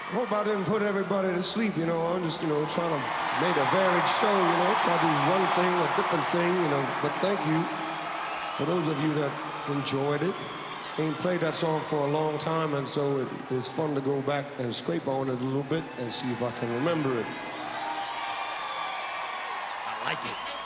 Hope I didn't put everybody to sleep, you know. I'm just, trying to make a varied show, try to do one thing, a different thing, But thank you for those of you that enjoyed it. Ain't played that song for a long time, and so it's fun to go back and scrape on it a little bit and see if I can remember it. I like it.